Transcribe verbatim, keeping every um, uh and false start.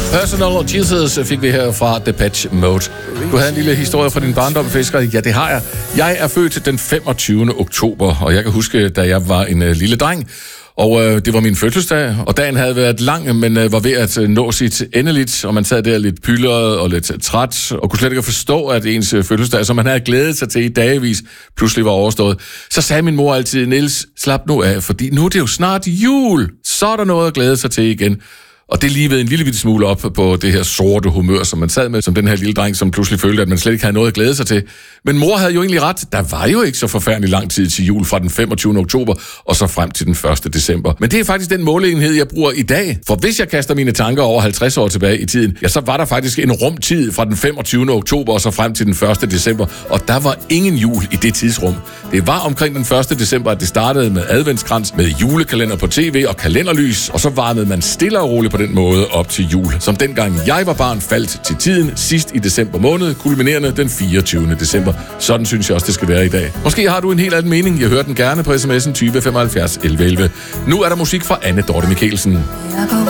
Personal Jesus fik vi her fra Depeche Mode. Du havde en lille historie fra din barndom, Fisker. Ja, det har jeg. Jeg er født den femogtyvende oktober, og jeg kan huske, da jeg var en uh, lille dreng, og øh, det var min fødselsdag, og dagen havde været lang, men øh, var ved at øh, nå sit endeligt, og man sad der lidt pyldret og lidt træt, og kunne slet ikke forstå, at ens øh, fødselsdag, som man havde glædet sig til i dagevis, pludselig var overstået. Så sagde min mor altid, Niels, slap nu af, fordi nu er det jo snart jul. Så er der noget at glæde sig til igen. Og det lige ved en lille bitte smule op på det her sorte humør, som man sad med, som den her lille dreng, som pludselig følte, at man slet ikke havde noget at glæde sig til. Men mor havde jo egentlig ret. Der var jo ikke så forfærdelig lang tid til jul fra den femogtyvende oktober og så frem til den første december. Men det er faktisk den måleenhed, jeg bruger i dag. For hvis jeg kaster mine tanker over halvtreds år tilbage i tiden, ja, så var der faktisk en rumtid fra den femogtyvende oktober og så frem til den første december. Og der var ingen jul i det tidsrum. Det var omkring den første december, at det startede med adventskrans, med julekalender på tv og kalenderlys, og så varmede man stille og roligt på den måde op til jul, som dengang jeg var barn faldt til tiden sidst i december måned, kulminerende den fireogtyvende december. Sådan synes jeg også, det skal være i dag. Måske har du en helt anden mening. Jeg hører den gerne på sms'en tyve femoghalvfjerds elleve elleve. Nu er der musik fra Anne Dorte Michelsen.